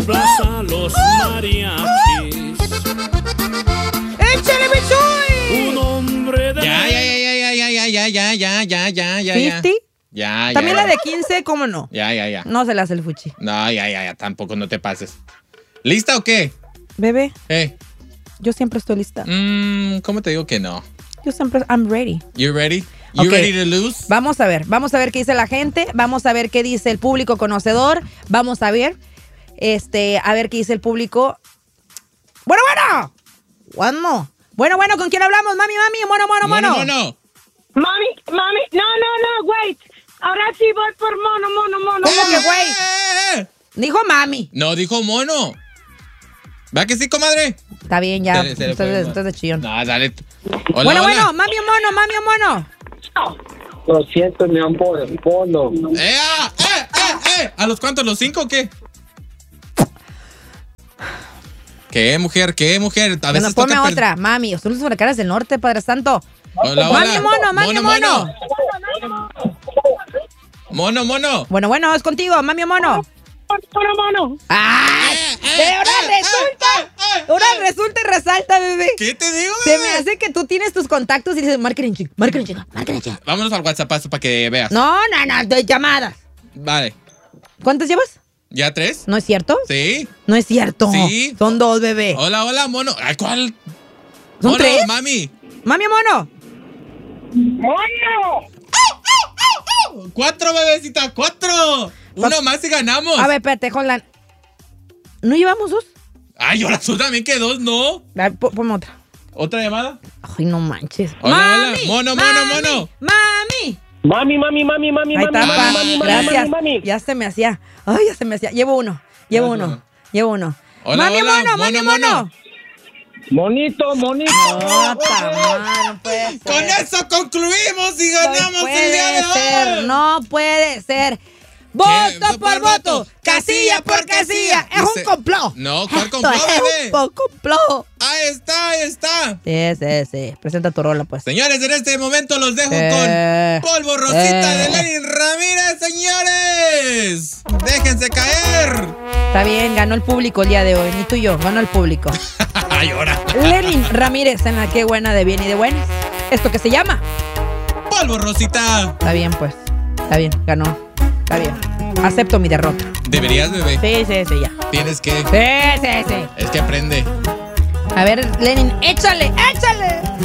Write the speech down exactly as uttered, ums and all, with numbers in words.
Plaza Los Mariachis. ¡Échale, Bichuy! Un hombre de... Ya, ya, ya, ya, ya, ya, ya, ya, ya, ya, ya, ya. ¿cincuenta? Ya, ya. También ya. la de quince, ¿cómo no? Ya, ya, ya. No se la hace el fuchi. No, ya, ya, ya, tampoco, no te pases. ¿Lista o qué? Bebé, Eh. yo siempre estoy lista. Mmm, ¿cómo te digo que no? Yo siempre, I'm ready. You ready? You Ok. ready to lose? Vamos a ver, vamos a ver qué dice la gente, vamos a ver qué dice el público conocedor, vamos a ver, este, a ver qué dice el público. Bueno, bueno. Bueno, bueno, bueno, ¿con quién hablamos? Mami, mami, mono, mono, mono. Mono, mono. Mami, mami, no, no, no, wait. Ahora sí voy por mono, mono, mono. ¿Cómo que Eh, güey? eh, eh. Dijo mami. No, dijo mono. ¿Va que sí, comadre? Está bien, ya. Se le- se le Entonces, fue, entonces chillón. No, dale. Hola, bueno, hola. bueno, mami o mono, mami o mono. Lo siento, mi amor, mono. ¡Eh, ah, eh, eh, eh! ¿A los cuántos? ¿Los cinco o qué? ¿Qué, mujer? ¿Qué, mujer? A veces Bueno, ponme toca per- otra, mami. Son los huracanes del norte, Padre Santo. Hola, Mami hola. o mono, mami o mono. Mono, mono. Bueno, bueno, es contigo, mami o mono. Mono, mono. ¡Ay! Eh, eh, De ahora eh, resulta, eh, eh, ahora eh. resulta y resalta, bebé. ¿Qué te digo, Se bebé? me hace que tú tienes tus contactos y dices, marquen chica, marquen chica, marquen chica. Vámonos al WhatsApp para que veas. No, no, no, de llamadas. Vale. ¿Cuántas llevas? ¿Ya tres? ¿No es cierto? Sí. No es cierto. Sí. Son dos, bebé. Hola, hola, mono. Ay, ¿cuál? ¿Son Mono, tres? mami. Mami o mono. ¡Mono! Cuatro, bebecita, cuatro. Uno más y ganamos. A ver, espérate, Holland. ¿No llevamos dos? Ay, ahora tú también que dos, ¿no? A ver, po- ponme otra. ¿Otra llamada? Ay, no manches. Hola, ¡Mami! hola. Mono, mono, ¡Mami! mono. ¡Mami! Mami, mami, mami, mami, Ahí mami, está, mami, pa. mami, mami, Gracias. mami, mami. Ya se me hacía. Ay, ya se me hacía. Llevo uno. Llevo Gracias. uno. Llevo uno. Hola, mami hola, mono, mami mono, mono. mono. Monito, monito. No, tamar, no puede ser. Con eso concluimos y ganamos no el día de puede ser, hoy. no puede ser. Voto por voto, casilla por casilla. Es Dice- un complot. No, ¿cuál Esto complot, es bebé? un complot. Ahí está, ahí está. Sí, sí, sí. Presenta tu rola, pues. Señores, en este momento los dejo Eh, con Polvo Rosita eh. de Lenin Ramírez, señores. Déjense caer. Está bien, ganó el público el día de hoy. Ni tú y yo, ganó el público. Ay, ahora. Lenin Ramírez en la que buena de bien y de buenas. Esto que se llama. Polvo Rosita. Está bien, pues. Está bien, ganó. Está bien. Acepto mi derrota. Deberías, bebé. Sí, sí, sí, ya. Tienes que. Sí, sí, sí. Es que aprende. A ver, Lenin, échale, échale.